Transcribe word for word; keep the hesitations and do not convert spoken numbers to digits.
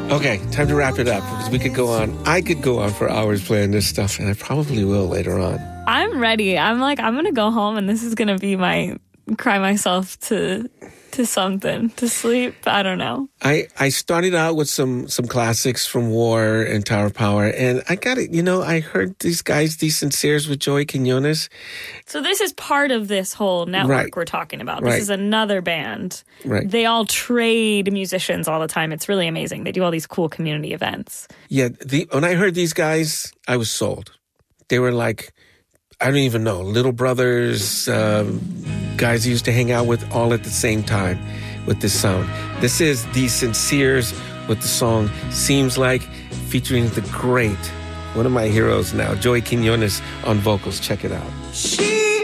Okay, time to wrap it up because we could go on. I could go on for hours playing this stuff, and I probably will later on. I'm ready. I'm like, I'm going to go home, and this is going to be my cry myself to to something, to sleep. I don't know. I, I started out with some, some classics from War and Tower of Power, and I got it. You know, I heard these guys, these Sinceres with Joey Quinones. So this is part of this whole network Right. we're talking about. This Right. is another band. Right. They all trade musicians all the time. It's really amazing. They do all these cool community events. Yeah, the when I heard these guys, I was sold. They were like, I don't even know, little brothers, um, guys I used to hang out with all at the same time with this sound. This is The Sinceres with the song Seems Like, featuring the great, one of my heroes now, Joey Quinones on vocals. Check it out. She